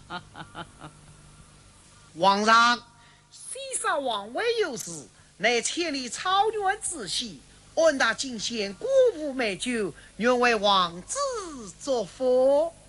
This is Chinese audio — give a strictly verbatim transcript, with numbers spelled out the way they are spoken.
皇上，西沙王位有事，乃千里草原之喜，恩大进献古物美酒，愿为王子作福。